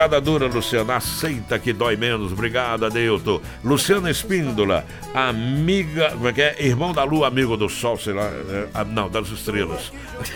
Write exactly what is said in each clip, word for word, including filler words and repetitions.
Parada dura, Luciano, aceita que dói menos. Obrigado, Adeilton. Luciana Espíndola, amiga, como é que é? Irmão da lua, amigo do sol, sei lá, é, não, das estrelas.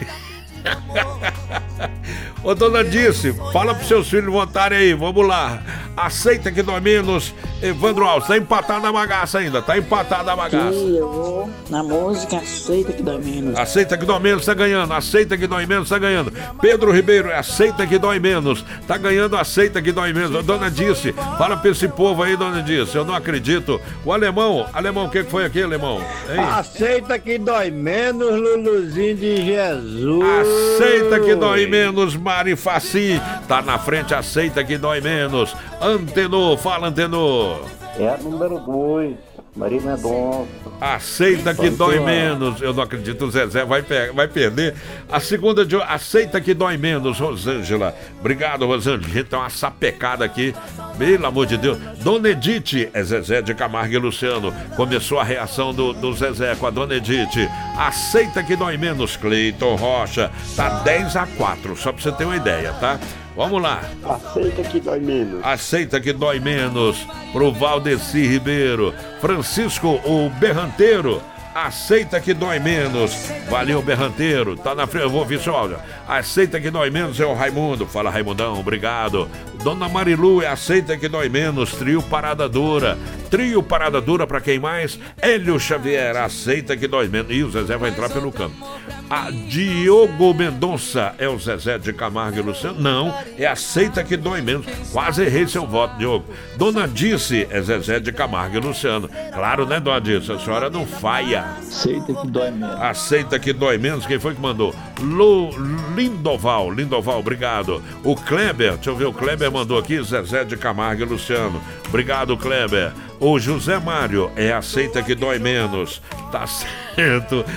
Ô, dona Disse, fala pros seus filhos voltarem aí, vamos lá. Aceita que dói menos. Evandro Alves, tá empatado a bagaça ainda, tá empatado a bagaça. Sim, eu vou na música, aceita que dói menos. Aceita que dói menos, tá ganhando. Aceita que dói menos, tá ganhando. Pedro Ribeiro, aceita que dói menos, tá ganhando, aceita que dói menos. Dona Disse, fala pra esse povo aí, dona Disse, eu não acredito. O alemão, alemão, o que foi aqui, alemão? Hein? Aceita que dói menos, Luluzinho de Jesus. Aceita que dói menos, Mari Faci. Tá na frente, aceita que dói menos. Antenor, fala, Antenor. É a número dois, Maria Mendonça. Aceita que dói menos. Eu não acredito, o Zezé vai, pe- vai perder. A segunda de aceita que dói menos, Rosângela. Obrigado, Rosângela. Gente, tem uma sapecada aqui. Pelo amor de Deus. Dona Edith, é Zezé de Camargo e Luciano. Começou a reação do, do Zezé com a Dona Edith. Aceita que dói menos, Cleiton Rocha. Tá dez a quatro, só pra você ter uma ideia, tá? Vamos lá. Aceita que dói menos. Aceita que dói menos. Pro Valdeci Ribeiro. Francisco, o Berranteiro. Aceita que dói menos. Valeu, Berranteiro. Tá na frente, eu vou ouvir seu áudio. Aceita que dói menos é o Raimundo. Fala, Raimundão, obrigado. Dona Marilu, é aceita que dói menos. Trio Parada Dura. Trio Parada Dura pra quem mais? Hélio Xavier, aceita que dói menos. Ih, o Zezé vai entrar pelo campo. A Diogo Mendonça, é o Zezé de Camargo e Luciano? Não, é aceita que dói menos. Quase errei seu voto, Diogo. Dona Disse, é Zezé de Camargo e Luciano. Claro, né, Dona Disse? A senhora não faia. Aceita que dói menos. Aceita que dói menos. Quem foi que mandou? Lu, Lindoval, Lindoval, obrigado. O Kleber, deixa eu ver, o Kleber mandou aqui, Zezé de Camargo e Luciano. Obrigado, Kleber. O José Mário, é aceita que dói menos. Tá certo.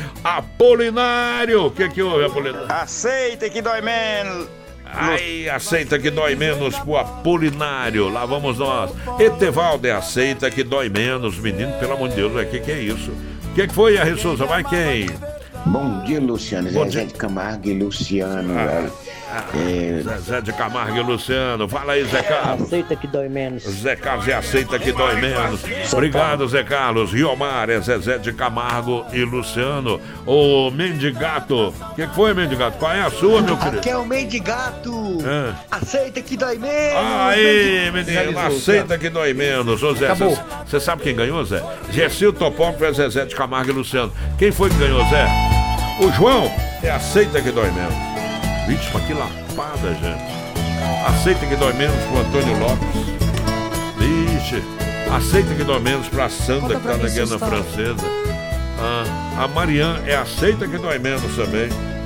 Apolinário, o que que houve, Apolinário? Aceita que dói menos. Ai, aceita que dói menos pro Apolinário. Lá vamos nós. Etevaldo, é aceita que dói menos. Menino, pelo amor de Deus, o que que é isso? O que que foi, a Ressouza? Vai quem? Bom dia, Luciano. Bom Zezé dia. de Camargo e Luciano. Ah, velho. ah, É, Zezé de Camargo e Luciano. Fala aí, Zé Carlos. Aceita que dói menos. Zé Carlos é aceita que dói menos. Obrigado, Zé Carlos. Riomar, é Zezé de Camargo e Luciano. O Mendigato. O que que foi, Mendigato? Qual é a sua, meu querido? Aqui é o Mendigato. É. Aceita que dói menos. Aí, menino, aceita que dói menos. Ô, Zé, você sabe quem ganhou, Zé? Gessil Topógrafo é Zezé de Camargo e Luciano. Quem foi que ganhou, Zé? O João é aceita que dói menos. Vixe, mas que lapada, gente. Aceita que dói menos pro Antônio Lopes. Vixe, aceita que dói menos pra Sandra, que tá na Guiana Francesa. Ah, a Mariana é aceita que dói menos também.